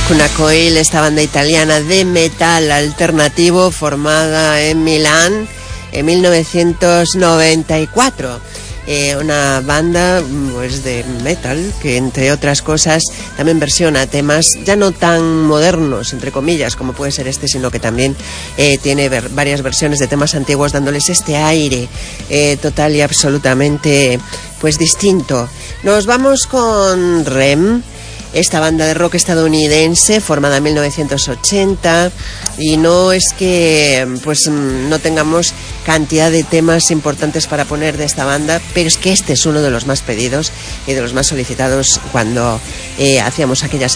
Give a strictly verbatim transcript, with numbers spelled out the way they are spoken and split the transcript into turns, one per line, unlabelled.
Lacuna Coil, esta banda italiana de metal alternativo formada en Milán en mil novecientos noventa y cuatro. Eh, una banda pues de metal que, entre otras cosas, también versiona temas ya no tan modernos, entre comillas, como puede ser este, sino que también eh, tiene ver, varias versiones de temas antiguos, dándoles este aire eh, total y absolutamente pues distinto. Nos vamos con R E M, esta banda de rock estadounidense formada en mil novecientos ochenta, y no es que pues no tengamos cantidad de temas importantes para poner de esta banda, pero es que este es uno de los más pedidos y de los más solicitados cuando eh, hacíamos aquellas